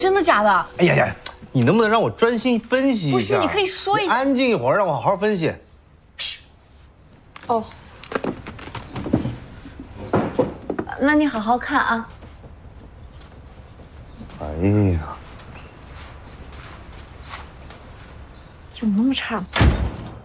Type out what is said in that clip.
真的假的？ 哎呀呀，你能不能让我专心分析一下？ 不是，你可以说一下。 安静一会儿，让我好好分析。嘘。 哦。那你好好看啊。 哎呀， 有那么差吗？